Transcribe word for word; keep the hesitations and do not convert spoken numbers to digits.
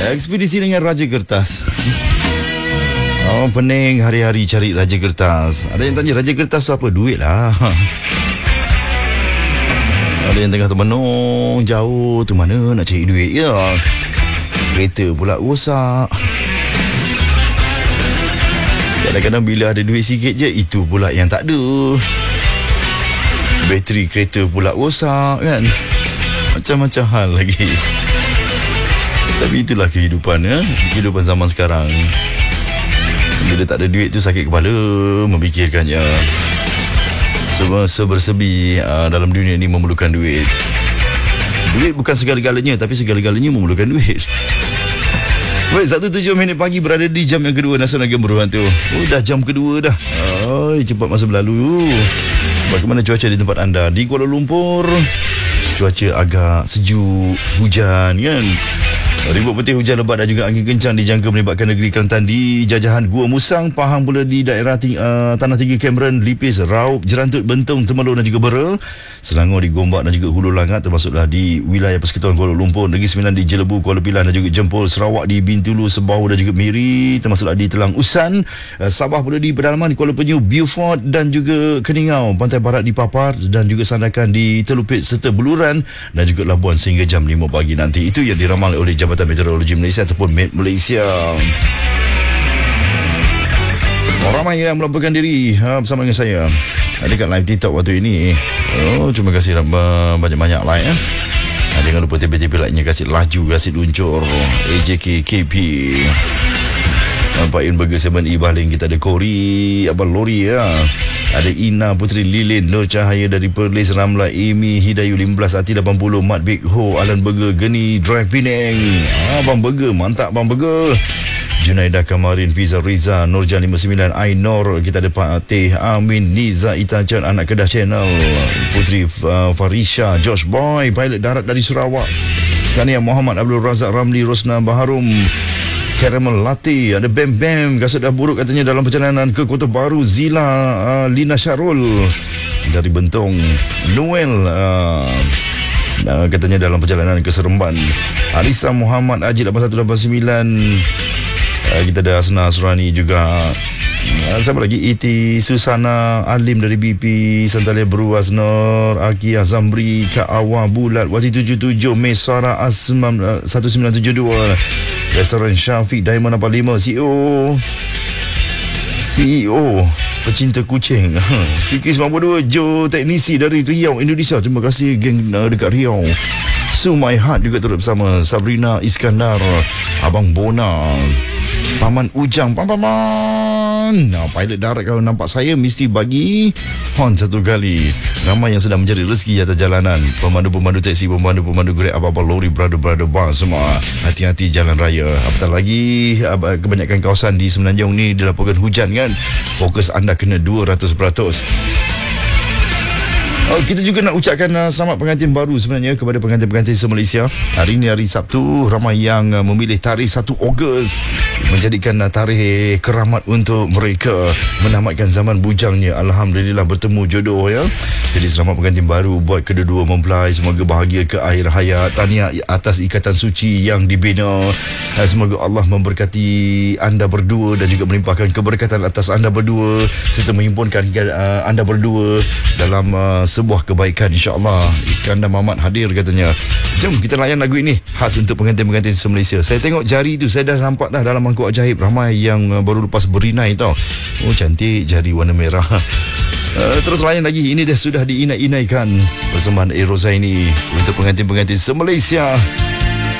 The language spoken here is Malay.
Ekspedisi dengan Raja Kertas. Oh, pening hari-hari cari Raja Kertas. Ada yang tanya Raja Kertas tu apa? Duit lah. Ada yang tengah termenung jauh tu, mana nak cari duit ya. Kereta pula rosak. Kadang-kadang bila ada duit sikit je, itu pula yang tak ada. Bateri kereta pula rosak kan. Macam-macam hal lagi. Tapi itulah kehidupan ya. Kehidupan zaman sekarang. Bila tak ada duit tu sakit kepala memikirkannya. Semua sebersebi uh, dalam dunia ni memerlukan duit. Duit bukan segala-galanya, tapi segala-galanya memerlukan duit. Baik, satu tujuh minit pagi berada di jam yang kedua Nasional Gemuruhan tu. Oh, dah jam kedua dah. Oh, cepat masa berlalu. Bagaimana cuaca di tempat anda? Di Kuala Lumpur, cuaca agak sejuk, hujan kan. Ribut putih, hujan lebat dan juga angin kencang dijangka melibatkan negeri Kelantan di jajahan Gua Musang, Pahang pula di daerah ting- uh, Tanah Tinggi, Cameron, Lipis, Raup, Jerantut, Bentong, Temerloh dan juga Bera. Selangor di Gombak dan juga Hulu Langat, termasuklah di wilayah Persekutuan Kuala Lumpur. Negeri Sembilan di Jelebu, Kuala Pilah dan juga Jempol. Sarawak di Bintulu, Sebau dan juga Miri, termasuklah di Telang Usan. uh, Sabah pula di pedalaman Kuala Penyu, Beaufort dan juga Keningau. Pantai Barat di Papar dan juga Sandakan di Telupit serta Beluran dan juga Labuan sehingga jam lima pagi nanti. Itu yang diramal oleh Jabatan Meteorologi Malaysia ataupun Met Malaysia. Oh, ramai yang melaporkan diri ha, bersama dengan saya dekat live TikTok waktu ini. Oh, terima kasih banyak-banyak like ya. Ha, jangan lupa T P T P like-nya, kasih laju, kasih luncur. A J K K P, Pak Yun Burger tujuh E Baling. Kita ada Kori Abang Lori ya. Ada Ina Putri Lilin, Nur Cahaya dari Perlis, Ramla Amy Hidayu lima belas Ati lapan puluh, Mat Big Ho, Alan Burger, Geni Drive Penang. Ah, Bang Burger, mantap Bang Burger. Junaidah Kamarin, Fiza Riza, Nurjan lima puluh sembilan, Ainor. Kita ada Pak Teh Amin, Niza Itacan, Anak Kedah Channel, Putri uh, Farisha, Josh Boy, pilot darat dari Sarawak, Sania Muhammad, Abdul Razak Ramli, Rosna Baharum, Caramel Latte. Ada Bam Bam, kasut dah buruk katanya dalam perjalanan ke Kota Baru. Zila, uh, Lina Syarul dari Bentong. Noel uh, uh, katanya dalam perjalanan ke Seremban. Alisa Muhammad Haji lapan satu lapan sembilan. uh, Kita ada Asna Surani juga. Uh, siapa lagi? Iti Susana Alim dari B P, Santalia Beruas, Nur Aki Azamri, Kak Awa Bulat, Wati tujuh tujuh, Mesara Asmam uh, satu sembilan tujuh dua, Restoran Syafiq Diamond lapan lima, C E O C E O pecinta kucing Fikri sembilan puluh dua, Joe teknisi dari Riau, Indonesia. Terima kasih geng uh, dekat Riau. Sumai Hat juga turut bersama. Sabrina Iskandar, Abang Bona, Paman Ujang, Paman. Nah, pilot darat kalau nampak saya mesti bagi hon satu kali. Ramai yang sedang mencari rezeki atas jalanan. Pemandu-pemandu teksi, pemandu-pemandu Grab, apa-apa lori, brother-brother bus semua. Hati-hati jalan raya. Apatah lagi kebanyakan kawasan di Semenanjung ni dilaporkan hujan kan. Fokus anda kena dua ratus peratus. Oh, kita juga nak ucapkan uh, selamat pengantin baru sebenarnya kepada pengantin-pengantin se-Malaysia. Hari ini hari Sabtu, ramai yang uh, memilih tarikh satu Ogos menjadikan uh, tarikh keramat untuk mereka menamatkan zaman bujangnya. Alhamdulillah bertemu jodoh ya. Jadi selamat pengantin baru buat kedua-dua mempelai. Semoga bahagia ke akhir hayat. Tahniah atas ikatan suci yang dibina. uh, Semoga Allah memberkati anda berdua dan juga melimpahkan keberkatan atas anda berdua serta menghimpunkan uh, anda berdua dalam uh, sebuah kebaikan insya-Allah. Iskandar Mamat hadir katanya. Jom kita layan lagu ini khas untuk pengantin-pengantin se-Malaysia. Saya tengok jari tu, saya dah nampak dah dalam mangkuk ajaib ramai yang baru lepas berinai tau. Oh, cantik jari warna merah. Uh, terus layan lagi. Ini dah sudah diinai-inaikan persembahan Eroza ini untuk pengantin-pengantin se-Malaysia.